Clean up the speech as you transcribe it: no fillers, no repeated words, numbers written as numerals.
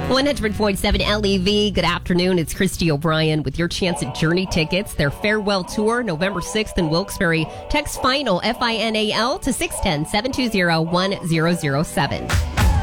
100.7 LEV. Good afternoon. It's Christy O'Brien with your chance at Journey tickets. Their farewell tour, November 6th in Wilkes-Barre. Text FINAL, FINAL, to 610-720-1007.